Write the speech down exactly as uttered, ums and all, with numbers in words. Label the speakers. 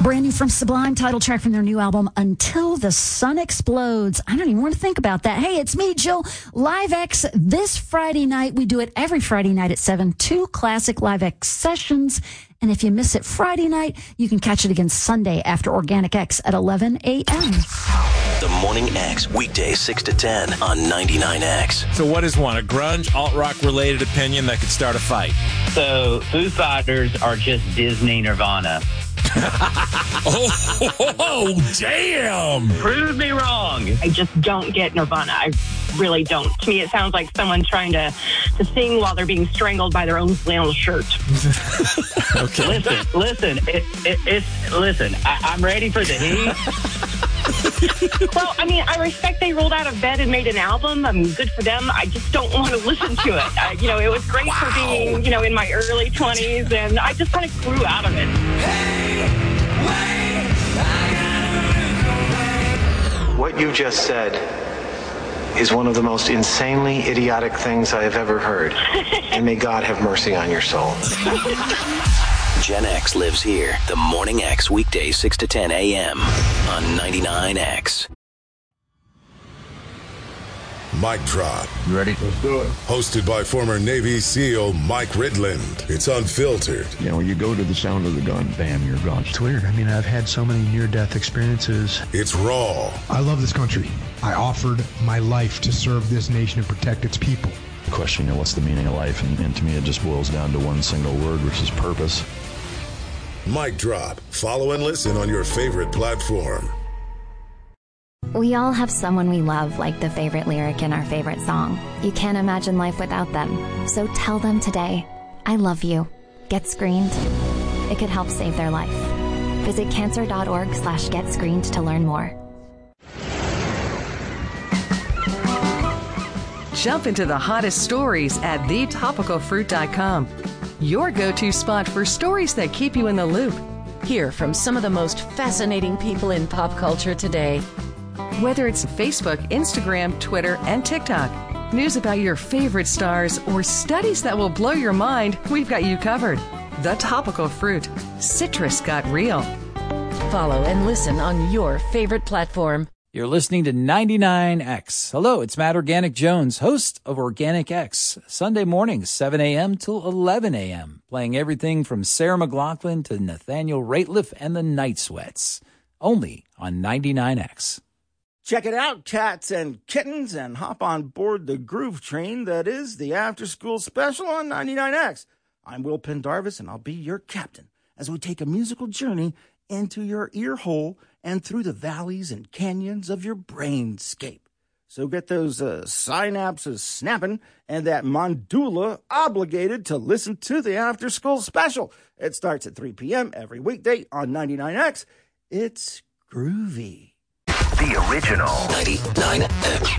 Speaker 1: Brand new from Sublime, title track from their new album, Until the Sun Explodes. I don't even want to think about that. Hey, it's me, Jill. Live X this Friday night. We do it every Friday night at seven. Two classic Live X sessions. And if you miss it Friday night, you can catch it again Sunday after Organic X at eleven a.m.
Speaker 2: The Morning X, weekdays six to ten on ninety-nine X.
Speaker 3: So what is one? A grunge, alt-rock related opinion that could start a fight?
Speaker 4: So Foo Fighters are just Disney Nirvana.
Speaker 3: oh, oh, oh, damn!
Speaker 4: Prove me wrong.
Speaker 5: I just don't get Nirvana. I really don't. To me, it sounds like someone trying to, to sing while they're being strangled by their own flannel shirt.
Speaker 3: Okay.
Speaker 4: Listen, listen, it, it, it's, listen, I, I'm ready for the heat.
Speaker 5: Well, I mean, I respect they rolled out of bed and made an album. I mean, good for them. I just don't want to listen to it. Uh, you know, it was great wow. for being, you know, in my early twenties, and I just kind of grew out of it.
Speaker 6: Hey, wait, what you just said is one of the most insanely idiotic things I have ever heard. And may God have mercy on your soul.
Speaker 2: Gen X lives here. The Morning X, weekdays six to ten a.m. on ninety-nine X.
Speaker 7: Mic Drop.
Speaker 8: You ready? Let's do it.
Speaker 7: Hosted by former Navy SEAL Mike Ridland. It's unfiltered.
Speaker 8: You know, you go to the sound of the gun, bam, you're gone.
Speaker 9: It's weird. I mean, I've had so many near-death experiences.
Speaker 7: It's raw.
Speaker 10: I love this country. I offered my life to serve this nation and protect its people.
Speaker 11: Question, you know, what's the meaning of life? And, and to me, it just boils down to one single word, which is purpose.
Speaker 7: Mic Drop. Follow and listen on your favorite platform.
Speaker 12: We all have someone we love, like the favorite lyric in our favorite song. You can't imagine life without them. So tell them today, I love you. Get screened. It could help save their life. Visit cancer.org slash get screened to learn more.
Speaker 13: Jump into the hottest stories at the topical fruit dot com. Your go-to spot for stories that keep you in the loop.
Speaker 14: Hear from some of the most fascinating people in pop culture today.
Speaker 13: Whether it's Facebook, Instagram, Twitter, and TikTok, news about your favorite stars, or studies that will blow your mind, we've got you covered. The Topical Fruit. Citrus got real.
Speaker 14: Follow and listen on your favorite platform.
Speaker 15: You're listening to ninety-nine X. Hello, it's Matt Organic Jones, host of Organic X. Sunday mornings, seven a.m. till eleven a.m., playing everything from Sarah McLachlan to Nathaniel Rateliff and the Night Sweats. Only on ninety-nine X.
Speaker 16: Check it out, cats and kittens, and hop on board the groove train that is the after-school special on ninety-nine X. I'm Will Pendarvis, and I'll be your captain as we take a musical journey into your ear hole and through the valleys and canyons of your brainscape. So get those uh, synapses snapping and that mandula obligated to listen to the after-school special. It starts at three p.m. every weekday on ninety-nine X. It's groovy.
Speaker 2: The original ninety-nine X.